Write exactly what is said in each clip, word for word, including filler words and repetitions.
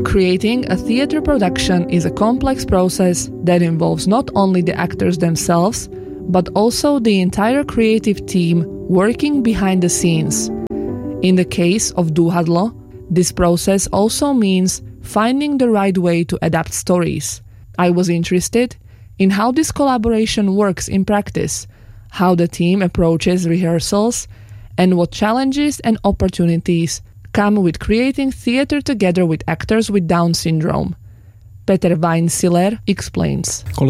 Creating a theater production is a complex process that involves not only the actors themselves, but also the entire creative team working behind the scenes. In the case of Dúhadlo, this process also means finding the right way to adapt stories. I was interested in how this collaboration works in practice, how the team approaches rehearsals, and what challenges and opportunities come with creating theater together with actors with Down syndrome. Peter Weinsiller explains. I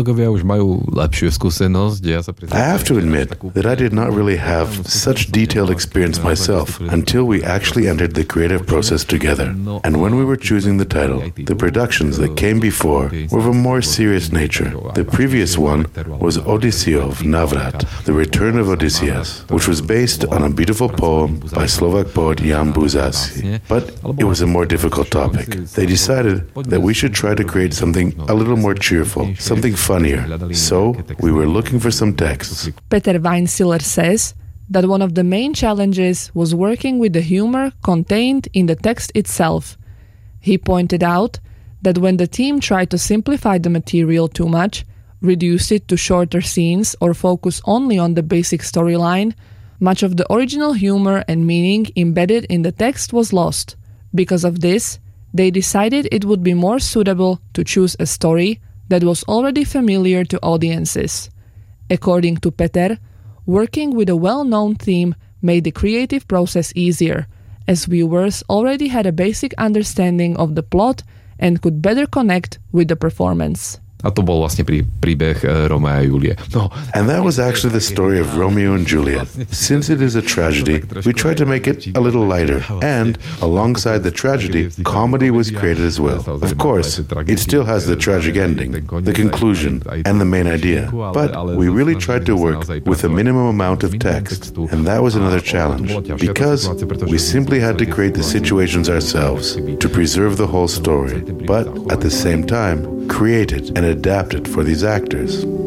have to admit that I did not really have such detailed experience myself until we actually entered the creative process together. And when we were choosing the title, the productions that came before were of a more serious nature. The previous one was Odysseov Navrat, The Return of Odysseus, which was based on a beautiful poem by Slovak poet Jan Buzasi. But it was a more difficult topic. They decided that we should try to create something a little more cheerful, something funnier. So we were looking for some texts. Peter Weinsiller says that one of the main challenges was working with the humor contained in the text itself. He pointed out that when the team tried to simplify the material too much, reduce it to shorter scenes, or focus only on the basic storyline, much of the original humor and meaning embedded in the text was lost. Because of this, they decided it would be more suitable to choose a story that was already familiar to audiences. According to Peter, working with a well-known theme made the creative process easier, as viewers already had a basic understanding of the plot and could better connect with the performance. A to bol vlastne prí, príbeh Romea a Julie. No. And that was actually the story of Romeo and Juliet. Since it is a tragedy, we tried to make it a little lighter. And alongside the tragedy, comedy was created as well. Of course, it still has the tragic ending, the conclusion, and the main idea. But we really tried to work with a minimum amount of text. And that was another challenge, because we simply had to create the situations ourselves to preserve the whole story, but at the same time, create it and adapt it for these actors.